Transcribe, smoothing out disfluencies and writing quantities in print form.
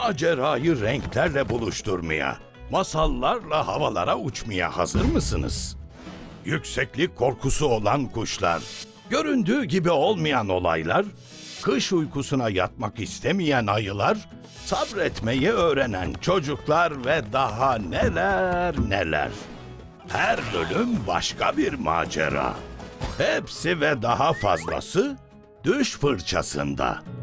macerayı renklerle buluşturmaya, masallarla havalara uçmaya hazır mısınız? Yükseklik korkusu olan kuşlar, göründüğü gibi olmayan olaylar, kış uykusuna yatmak istemeyen ayılar, sabretmeyi öğrenen çocuklar ve daha neler neler. Her bölüm başka bir macera. Hepsi ve daha fazlası Düş Fırçasında.